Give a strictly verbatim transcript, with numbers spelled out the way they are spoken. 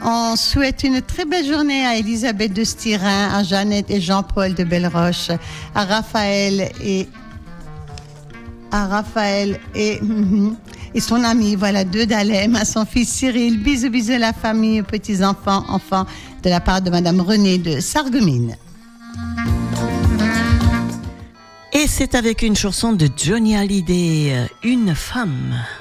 On souhaite une très belle journée à Elisabeth de Styrin, à Jeannette et Jean-Paul de Belleroche, à Raphaël et à Raphaël et et son ami, voilà, deux d'Alem, à son fils Cyril. Bisous, bisous à la famille, aux petits-enfants, enfants, de la part de Madame Renée de Sarreguemines. Et c'est avec une chanson de Johnny Hallyday, Une femme.